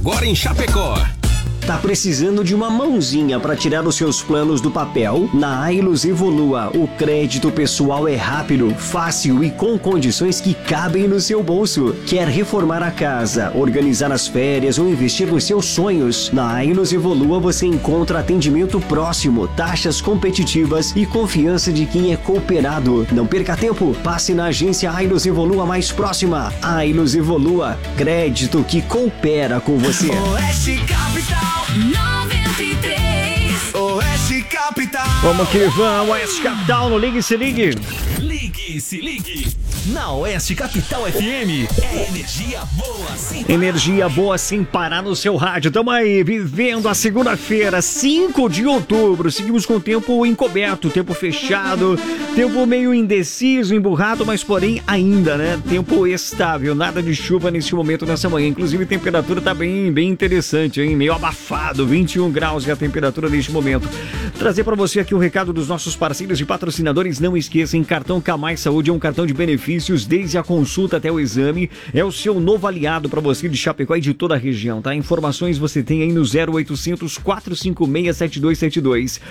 Agora em Chapecó. Tá precisando de uma mãozinha para tirar os seus planos do papel? Na Ailus Evolua, o crédito pessoal é rápido, fácil e com condições que cabem no seu bolso. Quer reformar a casa, organizar as férias ou investir nos seus sonhos? Na Ailus Evolua você encontra atendimento próximo, taxas competitivas e confiança de quem é cooperado. Não perca tempo, passe na agência Ailus Evolua mais próxima. Ailus Evolua, crédito que coopera com você. Oeste Capital 93. Oeste Capital. Vamos que vamos, Oeste Capital no Ligue Se Ligue. Ligue Se Ligue. Na Oeste Capital FM é energia boa sem parar. Energia boa sem parar no seu rádio. Tamo aí, vivendo a segunda-feira, 5 de outubro. Seguimos com o tempo encoberto, tempo fechado, tempo meio indeciso, emburrado, mas porém ainda, né? Tempo estável, nada de chuva nesse momento, nessa manhã. Inclusive a temperatura tá bem interessante, hein? Meio abafado, 21 graus é a temperatura neste momento. Trazer para você aqui o recado dos nossos parceiros e patrocinadores. Não esqueçam, cartão Camais Saúde é um cartão de benefícios desde a consulta até o exame. É o seu novo aliado para você de Chapecó e de toda a região, tá? Informações você tem aí no 0800 456 7272,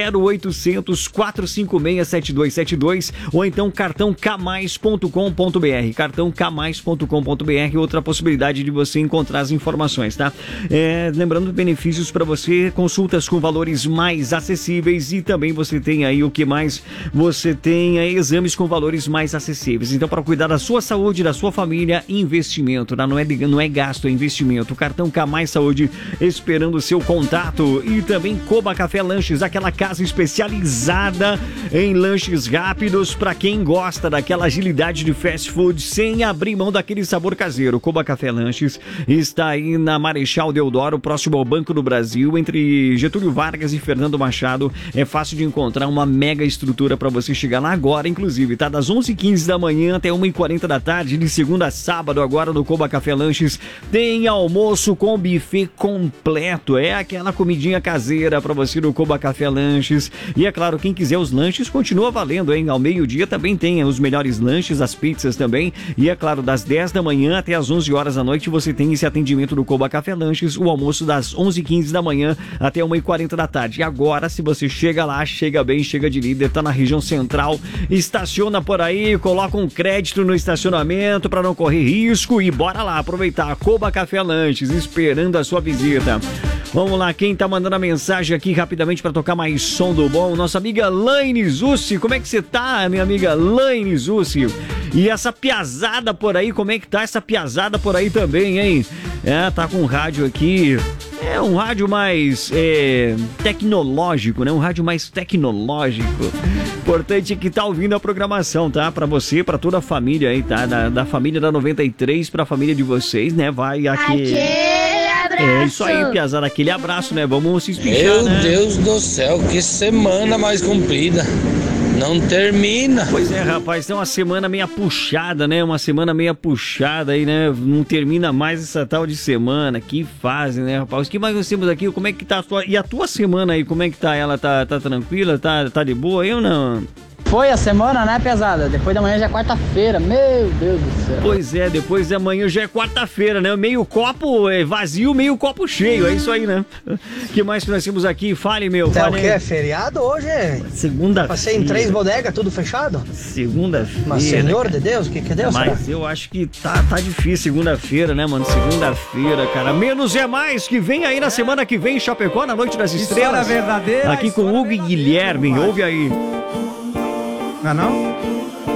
0800 456 7272, ou então cartão camais.com.br, cartão camais.com.br, outra possibilidade de você encontrar as informações, tá? Lembrando, benefícios para você, consultas com valores mais acessíveis, e também você tem aí o que mais? Você tem aí exames com valores mais acessíveis. Então, para cuidar da sua saúde, da sua família, investimento, tá? Não é gasto, é investimento. Cartão Camais Saúde esperando o seu contato. E também Coba Café Lanches, aquela casa especializada em lanches rápidos para quem gosta daquela agilidade de fast food sem abrir mão daquele sabor caseiro. Coba Café Lanches está aí na Marechal Deodoro, próximo ao Banco do Brasil, entre Getúlio Vargas e Fernando Machado. É fácil de encontrar uma mega estrutura para você chegar lá agora, inclusive, tá? Das 11h15 da manhã até 1h40 da tarde, de segunda a sábado, agora no Coba Café Lanches, tem almoço com buffet completo. É aquela comidinha caseira para você no Coba Café Lanches. E é claro, quem quiser os lanches, continua valendo, hein? Ao meio-dia também tem os melhores lanches, as pizzas também. E é claro, das 10 da manhã até as 11 horas da noite, você tem esse atendimento do Coba Café Lanches, o almoço das 11h15 da manhã até 1h40 da tarde. E agora, se você chega lá, chega bem, chega de líder, tá na região central, estaciona por aí, coloca um crédito no estacionamento para não correr risco e bora lá aproveitar a Coba Café Lanches, esperando a sua visita. Vamos lá, quem tá mandando a mensagem aqui rapidamente para tocar mais som do bom? Nossa amiga Laine Zussi, como é que você tá, minha amiga Laine Zussi? E essa piazada por aí, como é que tá essa piazada por aí também, hein? Tá com um rádio aqui, um rádio mais tecnológico, né? Um rádio mais tecnológico. Importante que tá ouvindo a programação, tá? Pra você, pra toda a família aí, tá? Da família da 93 pra família de vocês, né? Vai aqui. É isso aí, piazada, aquele abraço, né? Vamos se espichar, Meu né? Deus do céu, que semana mais comprida. Não termina. Pois é, rapaz, tem uma semana meio puxada, né? Uma semana meio puxada aí, né? Não termina mais essa tal de semana. Que fase, né, rapaz? O que mais nós temos aqui? Como é que tá a tua... E a tua semana aí, como é que tá? Ela tá tranquila? Tá de boa aí ou não? Foi a semana, né, pesada? Depois da manhã já é quarta-feira, meu Deus do céu. Pois é, depois da manhã já é quarta-feira, né? Meio copo vazio, meio copo cheio, é isso aí, né? O que mais que nós temos aqui? Fale, meu. É o Fale. que? É feriado hoje? Segunda-feira. Passei em 3 bodegas, tudo fechado? Segunda-feira. Mas Senhor de Deus, o que Deus será? Mas eu acho que tá difícil segunda-feira, né, mano? Segunda-feira, cara. Menos é mais, que vem aí na semana que vem em Chapecó, na Noite das Estrelas. História verdadeira. Aqui com Hugo e Guilherme, ouve aí. Não?